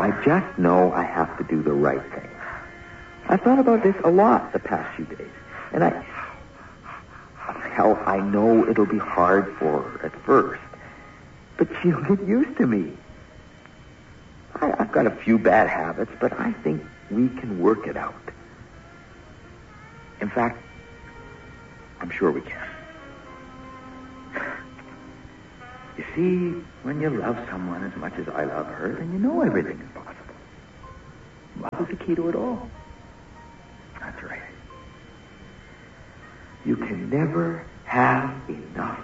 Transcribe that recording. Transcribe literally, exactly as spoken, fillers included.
I just know I have to do the right thing. I've thought about this a lot the past few days, and I... Hell, I know it'll be hard for her at first, but she'll get used to me. I, I've got a few bad habits, but I think we can work it out. In fact, I'm sure we can. You see, when you love someone as much as I love her, then you know everything is possible. Love is the key to it all. That's right. You can never have enough